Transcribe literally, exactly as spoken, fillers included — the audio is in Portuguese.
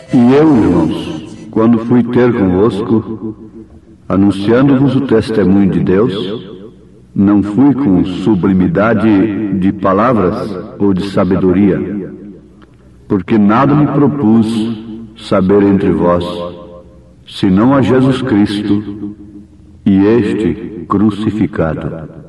E eu, irmãos, quando fui ter convosco, anunciando-vos o testemunho de Deus, não fui com sublimidade de palavras ou de sabedoria, porque nada me propus saber entre vós, senão a Jesus Cristo e este crucificado.